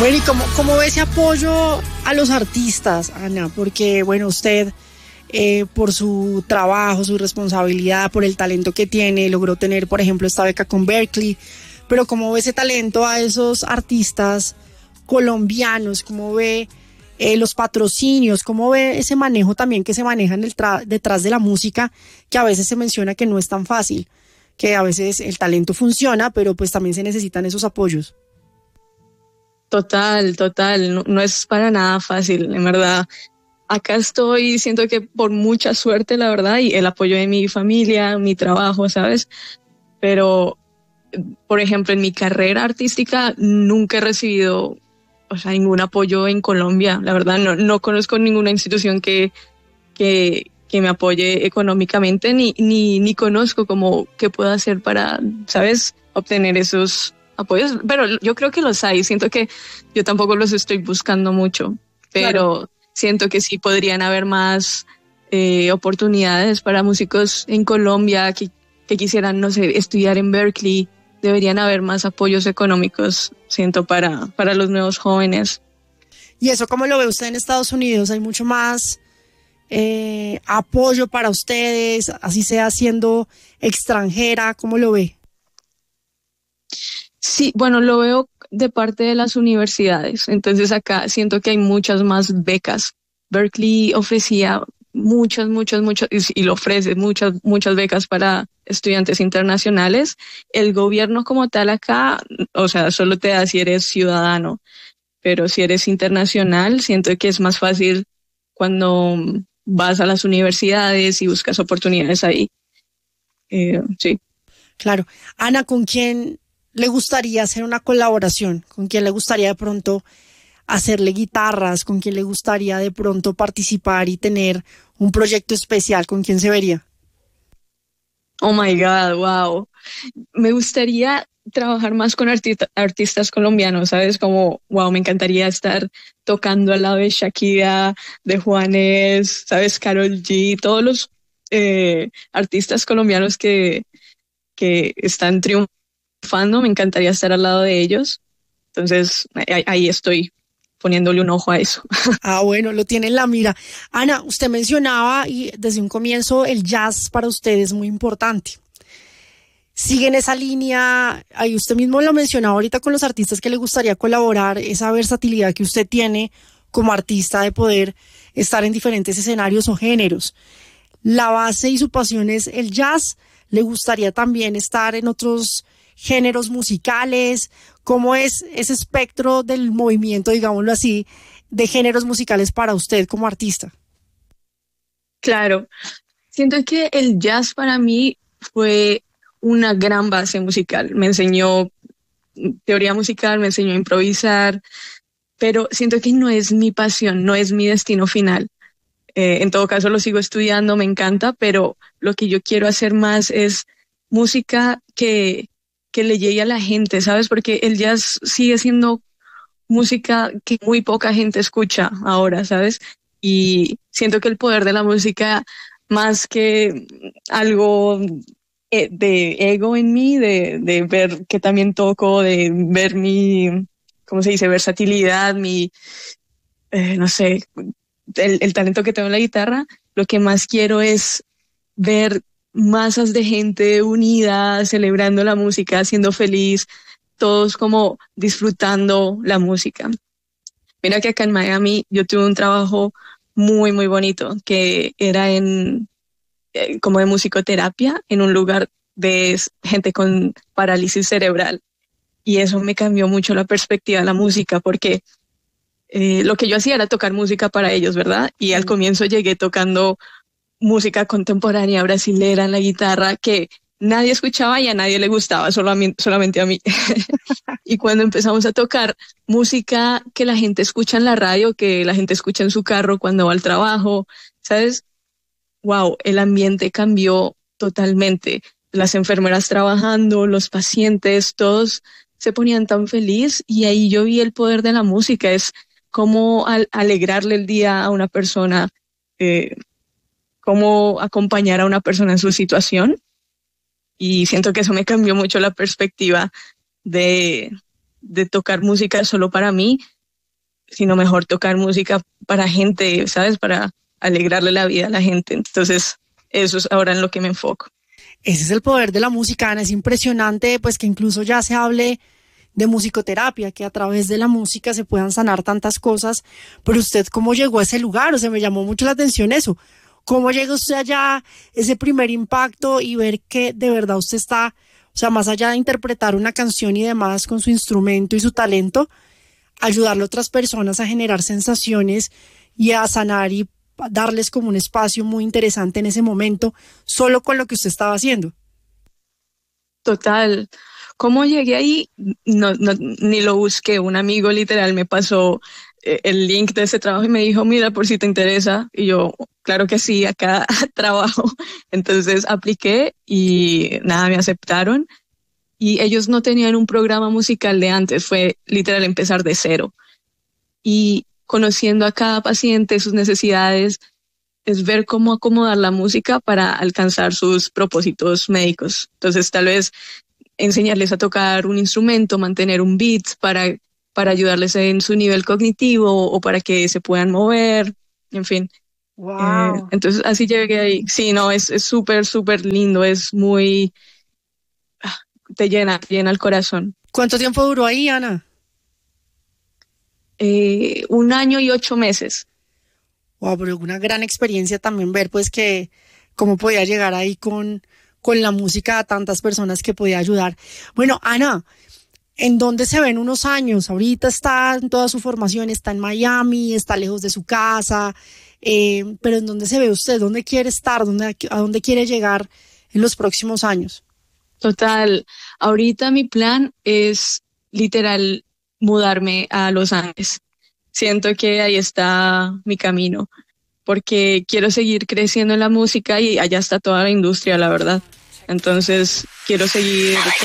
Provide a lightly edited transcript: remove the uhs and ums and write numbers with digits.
Bueno, ¿y cómo ve ese apoyo a los artistas, Ana? Porque, bueno, usted, por su trabajo, su responsabilidad, por el talento que tiene, logró tener, por ejemplo, esta beca con Berklee, pero ¿cómo ve ese talento a esos artistas colombianos? ¿Cómo ve los patrocinios? ¿Cómo ve ese manejo también que se maneja detrás de la música, que a veces se menciona que no es tan fácil, que a veces el talento funciona, pero pues también se necesitan esos apoyos? Total, no, no es para nada fácil, en verdad. Acá estoy, siento que por mucha suerte, la verdad, y el apoyo de mi familia, mi trabajo, ¿sabes? Pero, por ejemplo, en mi carrera artística nunca he recibido, o sea, ningún apoyo en Colombia. La verdad, no conozco ninguna institución que me apoye económicamente, ni conozco como qué puedo hacer para, ¿sabes?, obtener esos apoyos, pero yo creo que los hay. Siento que yo tampoco los estoy buscando mucho, pero claro, siento que sí podrían haber más oportunidades para músicos en Colombia que quisieran, no sé, estudiar en Berklee. Deberían haber más apoyos económicos, siento, para los nuevos jóvenes. ¿Y eso cómo lo ve usted en Estados Unidos? ¿Hay mucho más apoyo para ustedes, así sea siendo extranjera? ¿Cómo lo ve? Sí, bueno, lo veo de parte de las universidades. Entonces acá siento que hay muchas más becas. Berklee ofrecía muchas, y lo ofrece muchas becas para estudiantes internacionales. El gobierno como tal acá, o sea, solo te da si eres ciudadano, pero si eres internacional, siento que es más fácil cuando vas a las universidades y buscas oportunidades ahí. Sí. Claro. Ana, ¿con quién le gustaría hacer una colaboración? ¿Con quién le gustaría de pronto hacerle guitarras? ¿Con quién le gustaría de pronto participar y tener un proyecto especial? ¿Con quién se vería? Oh my God, wow. Me gustaría trabajar más con artistas colombianos, ¿sabes? Como, wow, me encantaría estar tocando al lado de Shakira, de Juanes, ¿sabes? Karol G, todos los artistas colombianos que están triunfando, me encantaría estar al lado de ellos. Entonces, ahí estoy poniéndole un ojo a eso. Ah, bueno, lo tiene en la mira. Ana, usted mencionaba y desde un comienzo el jazz para usted es muy importante. Sigue en esa línea, ahí usted mismo lo mencionaba ahorita con los artistas que le gustaría colaborar, esa versatilidad que usted tiene como artista de poder estar en diferentes escenarios o géneros. La base y su pasión es el jazz. ¿Le gustaría también estar en otros géneros musicales? ¿Cómo es ese espectro del movimiento, digámoslo así, de géneros musicales para usted como artista? Claro, siento que el jazz para mí fue una gran base musical. Me enseñó teoría musical, me enseñó a improvisar, pero siento que no es mi pasión, no es mi destino final. En todo caso lo sigo estudiando, me encanta, pero lo que yo quiero hacer más es música que le llegue a la gente, ¿sabes? Porque el jazz sigue siendo música que muy poca gente escucha ahora, ¿sabes? Y siento que el poder de la música, más que algo de ego en mí, de ver que también toco, de ver mi, ¿cómo se dice?, versatilidad, no sé, el talento que tengo en la guitarra, lo que más quiero es ver masas de gente unida, celebrando la música, siendo feliz, todos como disfrutando la música. Mira que acá en Miami yo tuve un trabajo muy bonito, que era como de musicoterapia en un lugar de gente con parálisis cerebral. Y eso me cambió mucho la perspectiva de la música, porque lo que yo hacía era tocar música para ellos, ¿verdad? Y al comienzo llegué tocando música contemporánea brasilera en la guitarra que nadie escuchaba y a nadie le gustaba, solamente a mí. Y cuando empezamos a tocar música que la gente escucha en la radio, que la gente escucha en su carro cuando va al trabajo, ¿sabes? Wow, el ambiente cambió totalmente. Las enfermeras trabajando, los pacientes, todos se ponían tan feliz, y ahí yo vi el poder de la música, es cómo alegrarle el día a una persona, cómo acompañar a una persona en su situación. Y siento que eso me cambió mucho la perspectiva de tocar música solo para mí, sino mejor tocar música para gente, ¿sabes? Para alegrarle la vida a la gente. Entonces, eso es ahora en lo que me enfoco. Ese es el poder de la música, Ana. Es impresionante, pues, que incluso ya se hable de musicoterapia, que a través de la música se puedan sanar tantas cosas. Pero usted, ¿cómo llegó a ese lugar? O sea, me llamó mucho la atención eso. ¿Cómo llega usted allá, ese primer impacto y ver que de verdad usted está, o sea, más allá de interpretar una canción y demás con su instrumento y su talento, ayudarle a otras personas a generar sensaciones y a sanar y darles como un espacio muy interesante en ese momento, solo con lo que usted estaba haciendo? Total. ¿Cómo llegué ahí? No, ni lo busqué. Un amigo literal me pasó el link de ese trabajo y me dijo, mira, por si te interesa. Y yo, claro que sí, acá trabajo. Entonces apliqué y nada, me aceptaron. Y ellos no tenían un programa musical de antes, fue literal empezar de cero. Y conociendo a cada paciente, sus necesidades, es ver cómo acomodar la música para alcanzar sus propósitos médicos. Entonces, tal vez enseñarles a tocar un instrumento, mantener un beat para ayudarles en su nivel cognitivo o para que se puedan mover, en fin. Wow. Entonces, así llegué ahí. Sí, no, es súper, súper lindo, es muy, te llena el corazón. ¿Cuánto tiempo duró ahí, Ana? 1 año y 8 meses. Wow, pero una gran experiencia también ver pues que cómo podía llegar ahí con la música a tantas personas que podía ayudar. Bueno, Ana, ¿en dónde se ven unos años? Ahorita está en toda su formación, está en Miami, está lejos de su casa, pero ¿en dónde se ve usted? ¿Dónde quiere estar? ¿A dónde quiere llegar en los próximos años? Total, ahorita mi plan es literal mudarme a Los Ángeles. Siento que ahí está mi camino, porque quiero seguir creciendo en la música y allá está toda la industria, la verdad. Entonces, quiero seguir